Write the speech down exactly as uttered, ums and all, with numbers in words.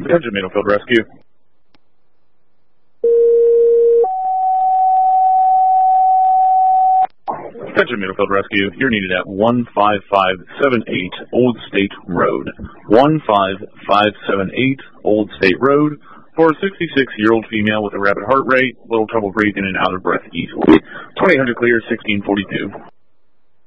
Attention, Middlefield Rescue. Attention, Middlefield Rescue. You're needed at one five five seven eight Old State Road. one five five seven eight Old State Road for a sixty-six-year-old female with a rapid heart rate, little trouble breathing and out of breath easily. twenty-eight hundred clear, sixteen forty-two.